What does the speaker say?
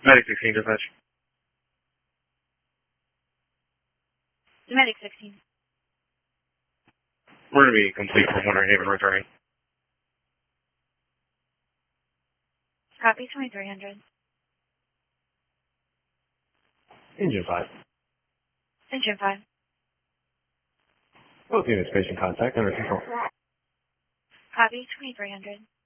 Medic 16 dispatch. Medic 16. We're going to be complete from Winter Haven returning. Copy 2300. Engine 5. Engine 5. Both units patient contact under control. Copy 2300.